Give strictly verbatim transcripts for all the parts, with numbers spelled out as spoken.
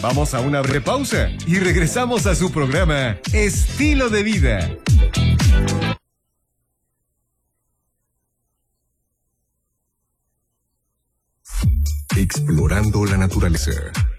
Vamos a una breve pausa y regresamos a su programa Estilo de Vida. Explorando la naturaleza.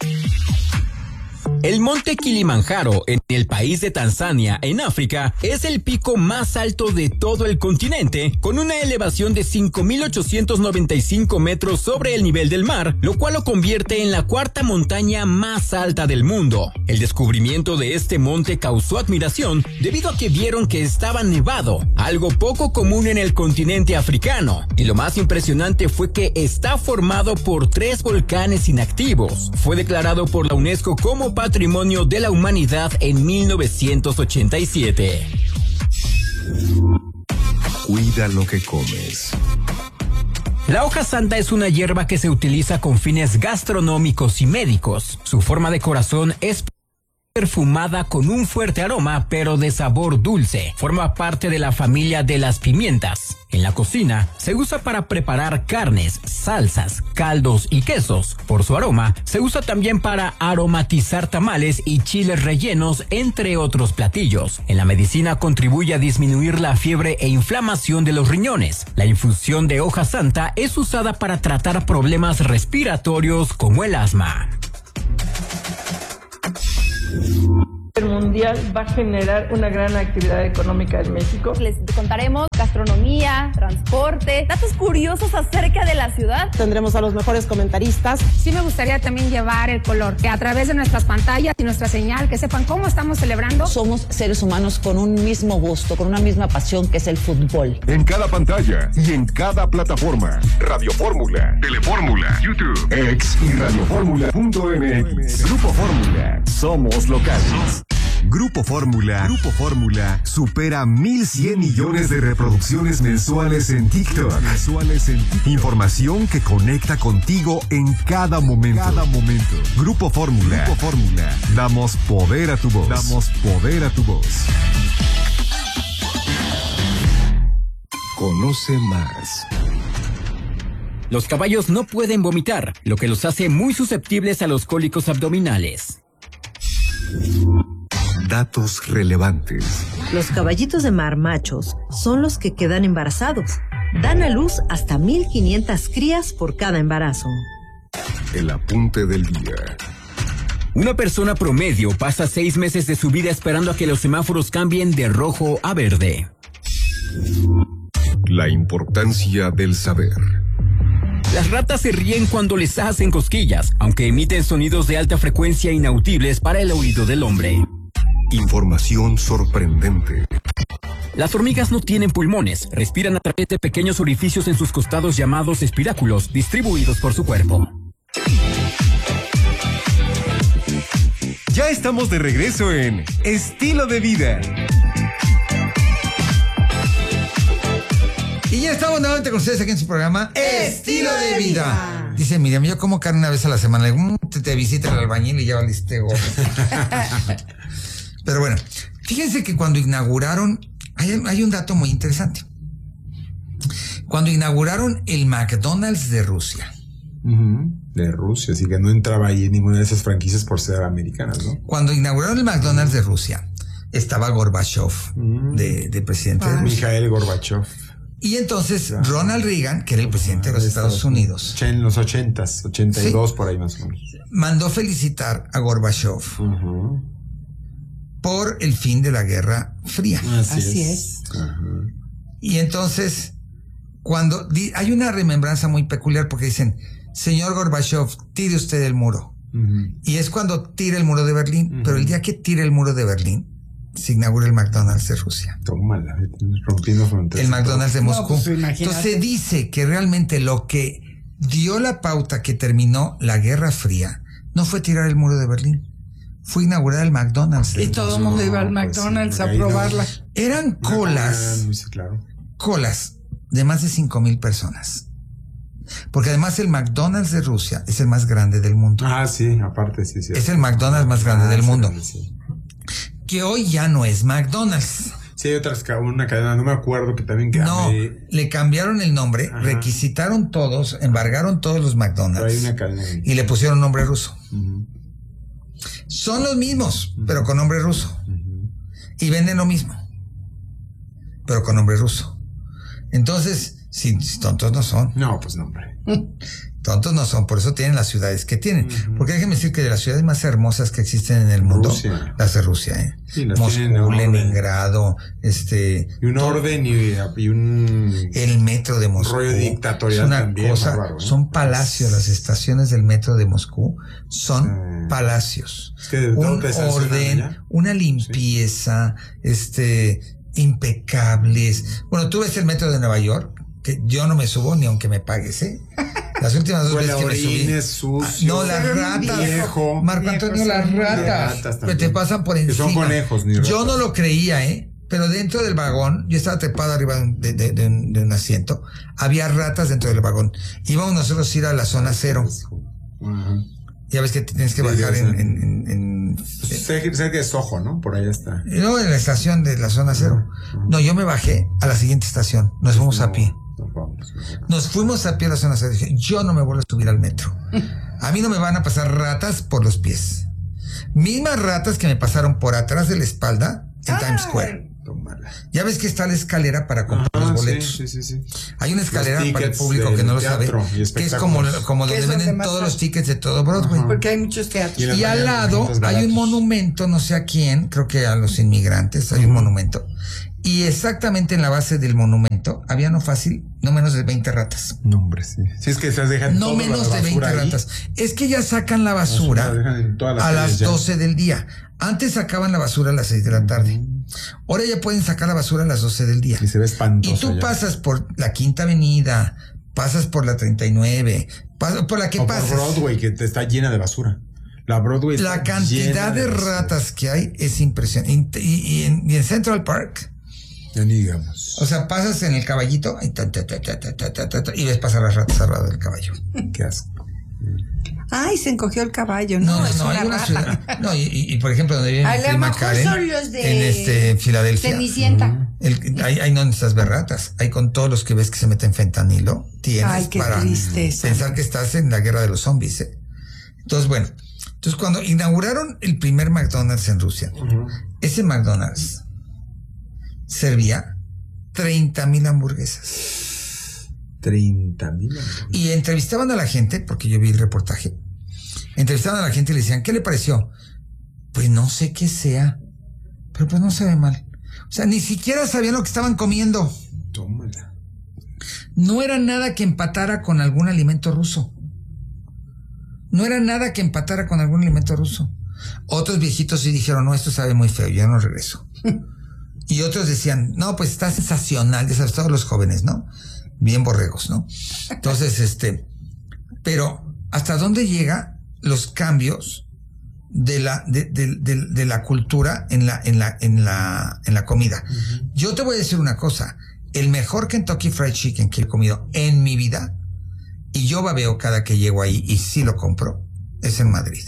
El monte Kilimanjaro, en el país de Tanzania, en África, es el pico más alto de todo el continente, con una elevación de cinco mil ochocientos noventa y cinco metros sobre el nivel del mar, lo cual lo convierte en la cuarta montaña más alta del mundo. El descubrimiento de este monte causó admiración debido a que vieron que estaba nevado, algo poco común en el continente africano, y lo más impresionante fue que está formado por tres volcanes inactivos. Fue declarado por la UNESCO como Patrimonio de la Humanidad en mil novecientos ochenta y siete. Cuida lo que comes. La hoja santa es una hierba que se utiliza con fines gastronómicos y médicos. Su forma de corazón es perfumada con un fuerte aroma, pero de sabor dulce. Forma parte de la familia de las pimientas. En la cocina, se usa para preparar carnes, salsas, caldos y quesos. Por su aroma, se usa también para aromatizar tamales y chiles rellenos, entre otros platillos. En la medicina contribuye a disminuir la fiebre e inflamación de los riñones. La infusión de hoja santa es usada para tratar problemas respiratorios como el asma. El mundial va a generar una gran actividad económica en México. Les contaremos gastronomía, transporte, datos curiosos acerca de la ciudad. Tendremos a los mejores comentaristas. Sí me gustaría también llevar el color, que a través de nuestras pantallas y nuestra señal, que sepan cómo estamos celebrando. Somos seres humanos con un mismo gusto, con una misma pasión, que es el fútbol. En cada pantalla y en cada plataforma. Radio Fórmula, Telefórmula, YouTube, X y radiofórmula punto m x. Grupo Fórmula. Somos locales. Grupo Fórmula. Grupo Fórmula supera mil cien millones de reproducciones mensuales en TikTok. Mensuales en TikTok. Información que conecta contigo en cada momento. Cada momento. Grupo Fórmula. Grupo Fórmula. Damos poder a tu voz. Damos poder a tu voz. Conoce más. Los caballos no pueden vomitar, lo que los hace muy susceptibles a los cólicos abdominales. Datos relevantes. Los caballitos de mar machos son los que quedan embarazados. Dan a luz hasta mil quinientas crías por cada embarazo. El apunte del día. Una persona promedio pasa seis meses de su vida esperando a que los semáforos cambien de rojo a verde. La importancia del saber. Las ratas se ríen cuando les hacen cosquillas, aunque emiten sonidos de alta frecuencia inaudibles para el oído del hombre. Información sorprendente. Las hormigas no tienen pulmones, respiran a través de pequeños orificios en sus costados llamados espiráculos, distribuidos por su cuerpo. Ya estamos de regreso en Estilo de Vida. Y ya estamos nuevamente con ustedes aquí en su programa Estilo de Vida. Dice Miriam, yo como carne una vez a la semana. Le digo, mmm, te, te visita el albañil y ya valiste gordo. Pero bueno, fíjense que cuando inauguraron, hay, hay un dato muy interesante. Cuando inauguraron el McDonald's de Rusia. Uh-huh. De Rusia, así que no entraba ahí en ninguna de esas franquicias por ser americanas, ¿no? Cuando inauguraron el McDonald's de Rusia, estaba Gorbachev, uh-huh. de, de presidente ah, de Rusia. Mikhail Gorbachev. Y entonces ya. Ronald Reagan, que era el presidente ah, de los Estados, Estados Unidos, en los ochentas, ochenta y dos, ¿sí? Por ahí más o menos, mandó felicitar a Gorbachev uh-huh. por el fin de la Guerra Fría. Así, Así es. es. Uh-huh. Y entonces, cuando di, hay una remembranza muy peculiar porque dicen, señor Gorbachev, tire usted el muro. Uh-huh. Y es cuando tira el muro de Berlín, uh-huh. pero el día que tira el muro de Berlín, se inaugura el McDonald's de Rusia. Tómala, rompiendo fronteras. El McDonald's de Moscú. No, pues, entonces se dice que realmente lo que dio la pauta que terminó la Guerra Fría no fue tirar el muro de Berlín, fue inaugurar el McDonald's. Y todo el mundo iba al McDonald's pues, sí, a probarla. No. Eran colas, ah, sí, claro. colas de más de cinco mil personas. Porque además el McDonald's de Rusia es el más grande del mundo. Ah, sí, aparte sí, sí. Es el McDonald's más grande ah, del mundo. Sí. Que hoy ya no es McDonald's. Sí, hay otras, una cadena, no me acuerdo, que también... Que no, me... le cambiaron el nombre, ajá. requisitaron todos, embargaron todos los McDonald's. Pero hay una cadena ahí. Y le pusieron nombre ruso. Uh-huh. Son los mismos, uh-huh. pero con nombre ruso. Uh-huh. Y venden lo mismo, pero con nombre ruso. Entonces, si, si tontos no son. No, pues no, hombre. Tontos no son, por eso tienen las ciudades que tienen. Uh-huh. Porque déjenme decir que de las ciudades más hermosas que existen en el mundo, Rusia. las de Rusia, ¿eh? Sí, las Moscú, Leningrado, este... Y un orden y, y un... El metro de Moscú. Rollo dictatorial es una también, cosa, bárbaro, ¿eh? Son palacios, las estaciones del metro de Moscú son sí. palacios. Es que un orden, una limpieza, sí. este, impecables. Bueno, tú ves el metro de Nueva York, que yo no me subo ni aunque me pagues, ¿eh? Las últimas dos veces que me subí. Sucio, no, las ratas. Viejo, Marco Antonio, las ratas. ratas que te pasan por encima. Que son conejos, ni ratas. Yo no lo creía, ¿eh? Pero dentro del vagón, yo estaba trepado arriba de, de, de, un, de un asiento, había ratas dentro del vagón. Íbamos nosotros a ir a la zona cero. Uh-huh. Ya ves que tienes que sí, bajar en... en, en, en cerca de Soho, ¿no? Por allá está. No, en la estación de la zona cero. Uh-huh. No, yo me bajé a la siguiente estación. Nos pues fuimos no. a pie. Nos fuimos a pie a la zona cero. Dije, yo no me vuelvo a subir al metro. A mí no me van a pasar ratas por los pies. Mismas ratas que me pasaron por atrás de la espalda en ah, Times Square. Tómala. Ya ves que está la escalera para comprar ah, los boletos. Sí, sí, sí. Hay una escalera para el público que no lo sabe, que es como, como donde venden todos los tickets de todo Broadway. Ajá. Porque hay muchos teatros. Y, y al lado hay un monumento, no sé a quién, creo que a los inmigrantes, hay uh-huh. un monumento. Y exactamente en la base del monumento había no fácil, no menos de veinte ratas. No, hombre, sí. Si es que se las dejan No menos de veinte ahí. ratas. Es que ya sacan la basura, basura a las doce ya. del día. Antes sacaban la basura a las seis de la tarde. Ahora ya pueden sacar la basura a las doce del día. Y se ve espantoso. Y tú ya. pasas por la Quinta Avenida, pasas por la treinta y nueve, pasas por la que o pasas. Por Broadway, que te está llena de basura. La Broadway La cantidad de, de ratas que hay es impresionante. Y, y, y, en, y en Central Park. Ya ni digamos. O sea, pasas en el caballito y, ta, ta, ta, ta, ta, ta, ta, ta, y ves pasar las ratas al lado del caballo. Qué asco. Ay, se encogió el caballo, ¿no? No, no, es no, una hay una rata. ciudad. No, y, y por ejemplo, donde vive mi prima Karen, son los de en este, Filadelfia. Cenicienta. El, ahí, ahí no necesitas ver ratas. Ahí con todos los que ves que se meten fentanilo, tienes Ay, qué para tristeza. pensar que estás en la guerra de los zombies, ¿eh? Entonces, bueno. Entonces, cuando inauguraron el primer McDonald's en Rusia, uh-huh. ese McDonald's servía treinta mil hamburguesas. treinta mil hamburguesas. Y entrevistaban a la gente, porque yo vi el reportaje. Entrevistaban a la gente y le decían, ¿qué le pareció? Pues no sé qué sea, pero pues no se ve mal. O sea, ni siquiera sabían lo que estaban comiendo. Tómala. No era nada que empatara con algún alimento ruso. No era nada que empatara con algún alimento ruso. Otros viejitos sí dijeron, no, esto sabe muy feo, yo no regreso. Y otros decían, no, pues está sensacional, ya sabes, todos los jóvenes, ¿no? Bien borregos, ¿no? Entonces, este, pero ¿hasta dónde llega los cambios de la, de, de, de, de la cultura en la, en la, en la, en la comida? Uh-huh. Yo te voy a decir una cosa, el mejor Kentucky Fried Chicken que he comido en mi vida, y yo babeo cada que llego ahí y sí lo compro, es en Madrid.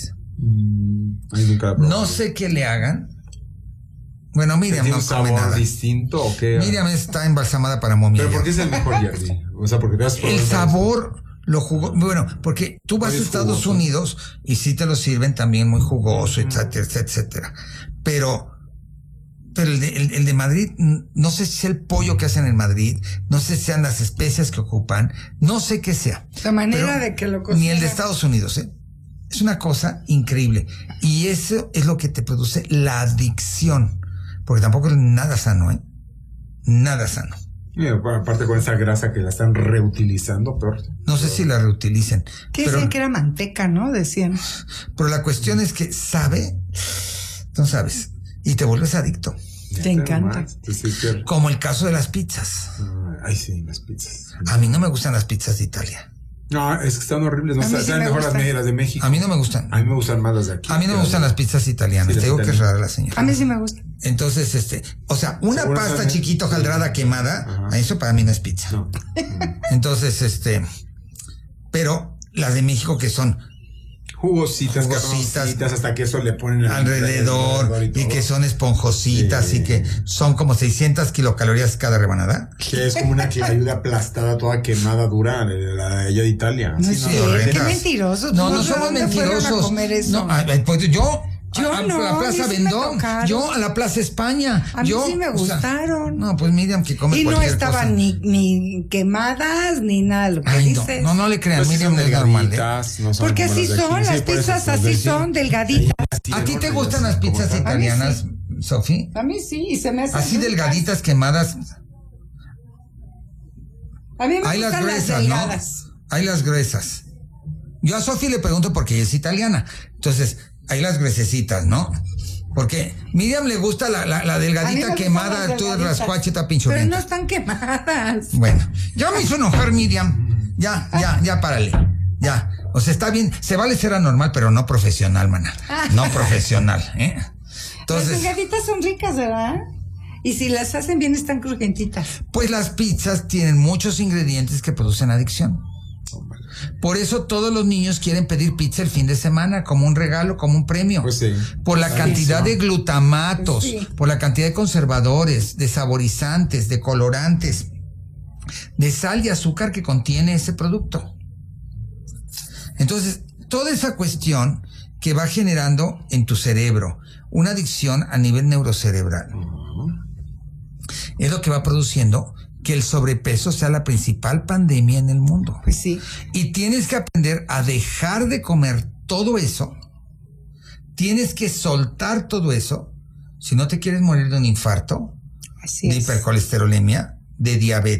Mm, nunca no sé qué le hagan. Bueno, Miriam no come nada. ¿Distinto o qué? Miriam está embalsamada para momia. ¿Pero por qué es el mejor, Jerry? O sea, porque te has el sabor lo jugó. Bueno, porque tú vas a Estados jugoso. Unidos y sí te lo sirven también muy jugoso, etcétera, etcétera. Pero, pero el de, el, el de Madrid, no sé si es el pollo que hacen en Madrid, no sé si sean las especias que ocupan, no sé qué sea. La manera de que lo cocinan. Ni el de Estados Unidos, ¿eh? Es una cosa increíble. Y eso es lo que te produce la adicción. Porque tampoco es nada sano, ¿eh? Nada sano. Y aparte con esa grasa que la están reutilizando, peor. No sé si la reutilicen. ¿Qué decían que era manteca, no? Decían. Pero la cuestión es que sabe, no sabes, y te vuelves adicto. Te encanta. Como el caso de las pizzas. Ay, sí, las pizzas. A mí no me gustan las pizzas de Italia. No, es que están horribles. No están sí mejor las medias de México. A mí no me gustan. A mí me gustan más las de aquí. A mí no me gustan las pizzas italianas. Sí, te digo que es rara la señora. A mí sí me gusta. Entonces, este, o sea, una pasta chiquita hojaldrada quemada, ajá, eso para mí no es pizza. No. Entonces, este, pero las de México que son jugositas, jugositas hasta que eso le ponen alrededor, alrededor y, y que son esponjositas, sí, y que son como seiscientas kilocalorías cada rebanada. Que es como una ayuda aplastada, toda quemada, dura, la de allá de Italia. No, sí, no, qué mentirosos. No, no somos mentirosos. A comer eso? No, pues yo Yo a, no, a la Plaza a mí sí me Vendôme, tocaron. yo a la Plaza España. A mí yo, sí me o sea, gustaron. no, pues Miriam que come Y no cualquier estaban cosa. ni, ni quemadas ni nada de lo que Ay, no, dices. no, no le crean, Pues sí Miriam son es normal. ¿eh? delgaditas, no son Porque como así las de aquí. son, Sí, las por eso pizzas son así de- son, delgaditas. ¿A ti te gustan las pizzas italianas, Sofi? A mí sí, y se me hacen Así ricas. delgaditas, quemadas. A mí me Hay las gustan las gruesas, ¿no? delgadas. Hay las gruesas. Yo a Sofi le pregunto porque ella es italiana. Entonces, hay las gruesecitas, ¿no? Porque Miriam le gusta la, la, la A mí me delgadita gustan quemada, las tú de delgaditas. rascuacheta Pero pinchurrienta. no están quemadas. Bueno, ya me hizo enojar Miriam. Ya, ya, ya, párale. Ya. O sea, está bien. Se vale ser anormal, pero no profesional, mana. No profesional, ¿eh? Las Entonces, delgaditas son ricas, ¿verdad? Y si las hacen bien están crujentitas. pues las pizzas tienen muchos ingredientes que producen adicción. Por eso todos los niños quieren pedir pizza el fin de semana como un regalo, como un premio. Pues sí. Por la cantidad de glutamatos, Sí. por la cantidad de conservadores, de saborizantes, de colorantes, de sal y azúcar que contiene ese producto. Entonces, toda esa cuestión que va generando en tu cerebro una adicción a nivel neurocerebral es lo que va produciendo que el sobrepeso sea la principal pandemia en el mundo. Pues sí. Y tienes que aprender a dejar de comer todo eso. Tienes que soltar todo eso. Si no te quieres morir de un infarto, Así de es. hipercolesterolemia, de diabetes.